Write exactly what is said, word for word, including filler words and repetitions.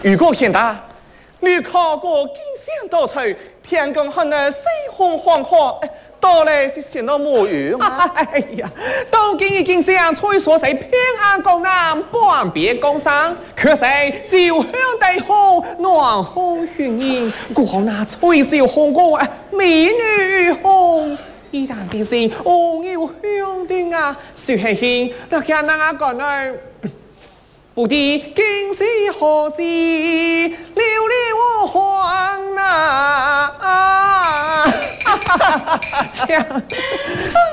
如果现在你考过金香多翠，天公看那西红黄花，到来是想到母语啊！ 哎呀，都经已经想吹说谁偏安江南，半别江山，可谁照香地好，暖风熏烟，光那吹箫红歌啊，美女红。依然的是我要香的啊，说起去那看那个呢，不知今夕何时，留了我还啊！啊哈哈哈！这样。